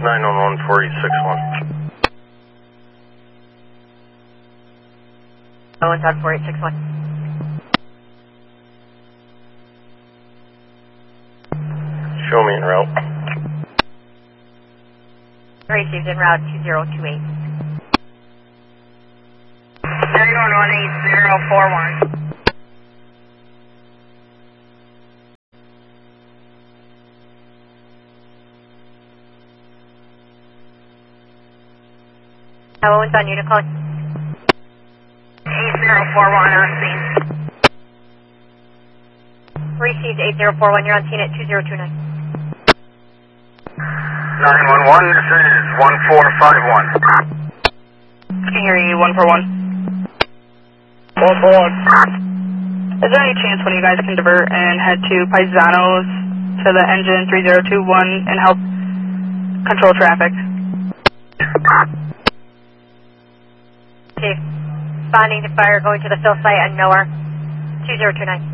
911 4861. 4861. Show me en route. Received en route 2028. 3118041. Owen's on unit call. 8041 on scene. Received 8041, you're on scene at 2029. 911, this is 1451. Can hear you, 141. 141. Is there any chance one of you guys can divert and head to Paisanos to the engine 3021 and help control traffic? Chief, responding to fire, going to the fill site at NOAR 2029.